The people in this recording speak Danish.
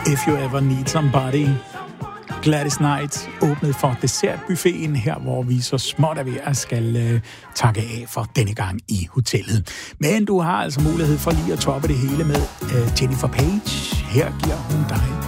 If You Ever Need Somebody. Gladys Knight åbnede for dessertbuffeten her, hvor vi så småt er ved at skal takke af for denne gang i hotellet. Men du har altså mulighed for lige at toppe det hele med Jennifer Page. Her giver hun dig